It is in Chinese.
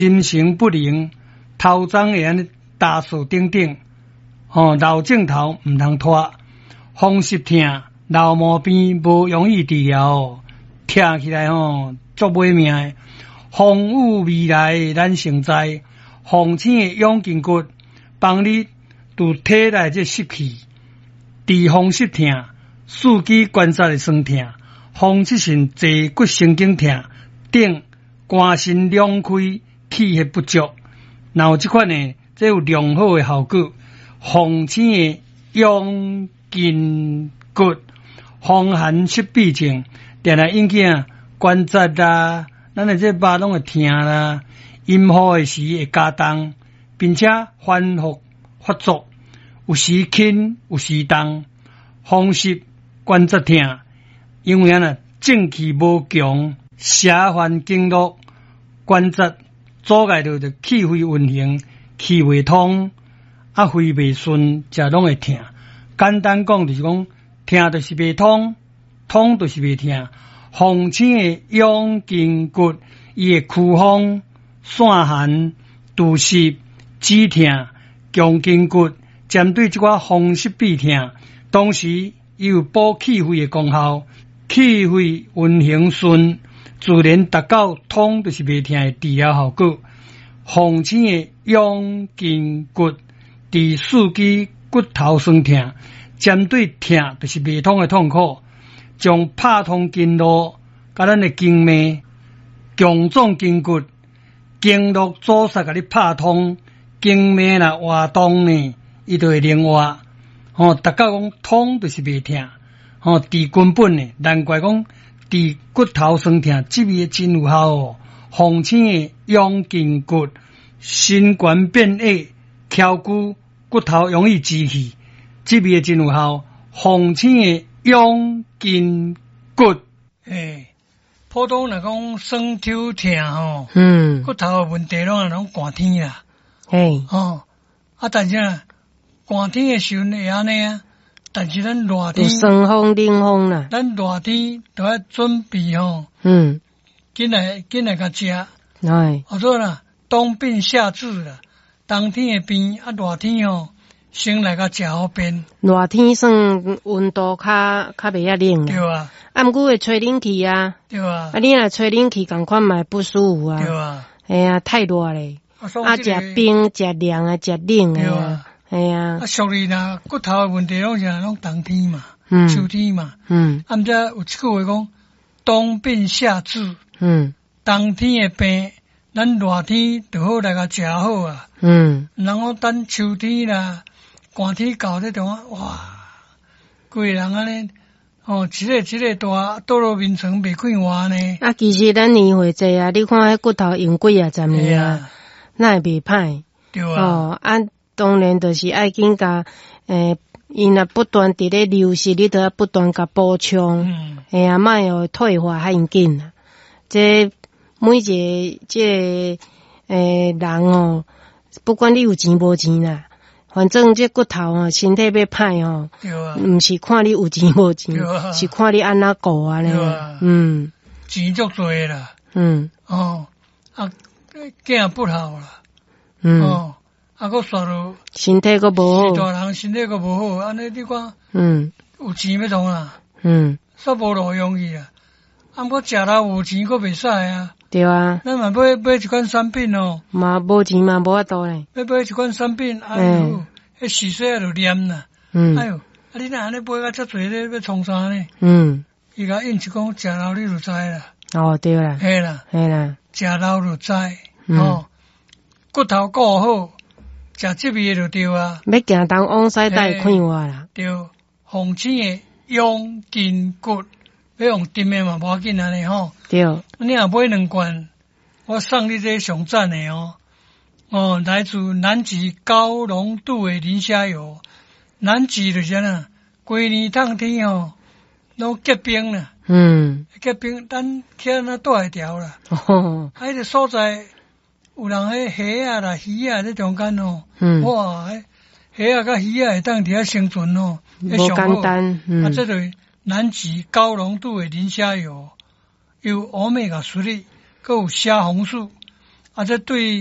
心神不宁、头脏炎、大树等等。老症头唔通拖，风湿痛、老毛病无容易治疗，听起来足袂命的。风雨未来咱承载，风清的养筋骨，帮你除体内这湿气，治风湿痛、四肢关节的酸痛、风湿性坐骨神经痛等肝肾两开、气血不足，然后这款呢，这有良好的效果。风清的养筋骨、风寒湿痹症，定来引起关节啦，咱的这肉拢会痛啦，阴雨的时会加重，并且反复发作，有时轻，有时重，风湿关节痛，因为正气无强，邪烦经络关节阻碍到气血运行，气未通。肺未顺，才拢会痛。简单讲就是讲，痛就是未通，通就是未痛。风清的养筋骨，伊会驱风、散寒、除湿、止痛、强筋骨，针对这个风湿痹痛，同时伊有补气血的功效，气血运行顺，自然达到通就是未痛的治疗效果。风清的养筋骨。治四肢骨头酸痛，针对痛就是未通的痛苦，将拍通经络，甲咱的经脉、强壮筋骨、经络阻塞，甲你拍通，经脉啦活动呢，伊就会灵活。达到讲通就是未痛，治根本呢，难怪讲治骨头酸痛，这味真有效哦。风清的养筋骨，心肝变矮，翘骨。骨头容易积气，这味真有效。风清的养筋骨，普通来讲酸痛痛骨头的问题拢寒天啦，但是寒天的时候会安尼啊，但是咱热天酸风冷风啦， 咱热天都要准备紧来甲食，所以啦，冬病夏治啦。冬天的病热天先来个食好便。 热天算温度较袂遐冷对啊。 毋过会吹冷气啊。 对啊。 你若吹冷气，共款嘛不舒服啊。 对啊。 太热咧。食冰、食凉啊，食冷对啊。属于啦，骨头的问题拢冬天嘛，秋天嘛。毋则有一句话讲，冬病夏治。冬天的病。咱热天就好来个食好啊，然后等秋天啦、寒天到这种哇，规人安尼，一个大倒落面床袂快活呢。 其实咱年岁济啊，你看迄骨头用几十年啊，那会袂歹。 对啊。 当然就是爱紧甲伊若不断伫咧流失，你都要不断甲补充。莫有退化较严紧啊，这。每一个人不管你有钱无钱啦，反正这骨头身体要歹毋是看你有钱无钱，是看你安怎顾啊呢。 钱足多啦。囝不好啦。佫煞落身体佫无好， 大人身体佫无好，安尼你看，有钱要创啦，煞无路用去啊。过食了有钱佫袂使啊。 对啊， 咱嘛买一款产品嘛无钱嘛无法度咧。 要买一款产品，迄洗水就黏啦。你若安尼买甲遮济咧，要创啥呢？伊甲印是讲食老你就知啦。 对啦。 嘿啦，食老就知。骨头顾好，食这味就对啊。 要行东往西带快活啦。 对，风清的养筋骨。要用甜的嘛，无要紧安尼对。 你若买2罐，我送你这上赞的来自南极高浓度的磷虾油。南极就是安规年冬天拢结冰啦。结冰，咱去那带会条啦。迄个所在有人迄虾啊啦、鱼啊在中间哇，虾啊甲鱼啊会当伫遐生存无简单。 这就。南极高浓度的磷虾油，有欧米伽3，佮有虾红素， 这对